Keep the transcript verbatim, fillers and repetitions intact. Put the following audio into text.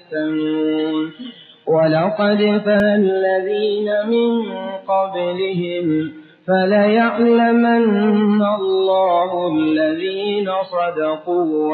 يفتنون ولقد فتنا الذين من قبلهم فليعلمن الله الذين صدقوا